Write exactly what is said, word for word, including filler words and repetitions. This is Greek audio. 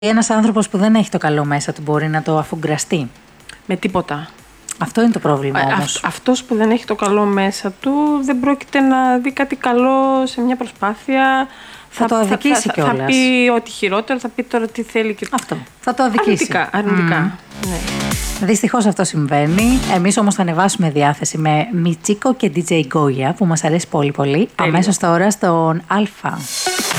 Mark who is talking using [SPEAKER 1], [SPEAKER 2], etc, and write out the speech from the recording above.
[SPEAKER 1] Ένας άνθρωπος που δεν έχει το καλό μέσα του μπορεί να το αφουγκραστεί.
[SPEAKER 2] Με τίποτα.
[SPEAKER 1] Αυτό είναι το πρόβλημα όμως.
[SPEAKER 2] Α, αυτός που δεν έχει το καλό μέσα του δεν πρόκειται να δει κάτι καλό σε μια προσπάθεια.
[SPEAKER 1] Θα, θα το αδικήσει
[SPEAKER 2] θα,
[SPEAKER 1] κιόλας.
[SPEAKER 2] Θα πει ότι χειρότερο, θα πει τώρα τι θέλει και...
[SPEAKER 1] Αυτό, θα το αδικήσει.
[SPEAKER 2] Αρνητικά, αρνητικά. Mm. Ναι.
[SPEAKER 1] Δυστυχώς αυτό συμβαίνει. Εμείς όμως θα ανεβάσουμε διάθεση με Μιτσίκο και ντι τζέι Γκόγια που μας αρέσει πολύ πολύ. Αμέσως τώρα στον Αλφα.